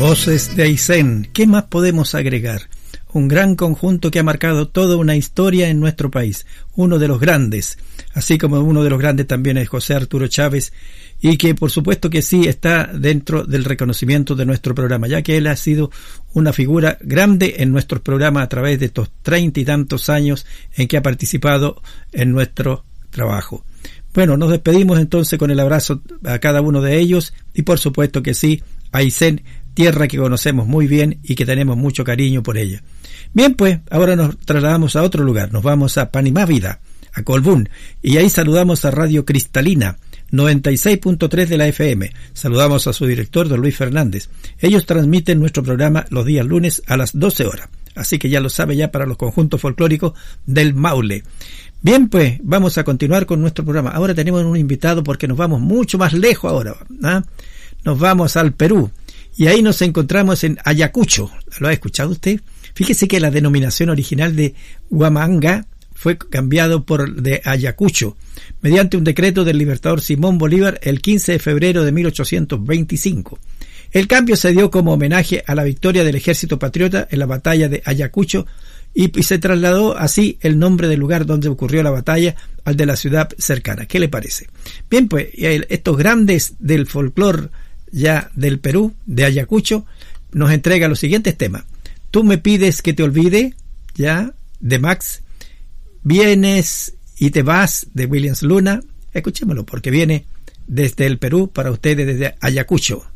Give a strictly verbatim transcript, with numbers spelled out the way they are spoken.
Voces de Aysén, ¿qué más podemos agregar? Un gran conjunto que ha marcado toda una historia en nuestro país, uno de los grandes, así como uno de los grandes también es José Arturo Chávez, y que por supuesto que sí está dentro del reconocimiento de nuestro programa, ya que él ha sido una figura grande en nuestros programas a través de estos treinta y tantos años en que ha participado en nuestro trabajo. Bueno, nos despedimos entonces con el abrazo a cada uno de ellos, y por supuesto que sí, Aysén, tierra que conocemos muy bien y que tenemos mucho cariño por ella. Bien, pues, ahora nos trasladamos a otro lugar, nos vamos a Panimávida, a Colbún, y ahí saludamos a Radio Cristalina, noventa y seis punto tres de la F M. Saludamos a su director, don Luis Fernández. Ellos transmiten nuestro programa los días lunes a las doce horas, así que ya lo sabe ya para los conjuntos folclóricos del Maule. Bien, pues, vamos a continuar con nuestro programa. Ahora tenemos un invitado porque nos vamos mucho más lejos ahora, ¿ah? Nos vamos al Perú. Y ahí nos encontramos en Ayacucho. ¿Lo ha escuchado usted? Fíjese que la denominación original de Huamanga fue cambiado por de Ayacucho mediante un decreto del libertador Simón Bolívar el quince de febrero de mil ochocientos veinticinco. El cambio se dio como homenaje a la victoria del ejército patriota en la batalla de Ayacucho y, y se trasladó así el nombre del lugar donde ocurrió la batalla al de la ciudad cercana. ¿Qué le parece? Bien, pues estos grandes del folclore ya del Perú, de Ayacucho, nos entrega los siguientes temas. Tú me pides que te olvide, ya, de Max. Vienes y te vas, de Williams Luna. Escuchémoslo, porque viene desde el Perú para ustedes desde Ayacucho.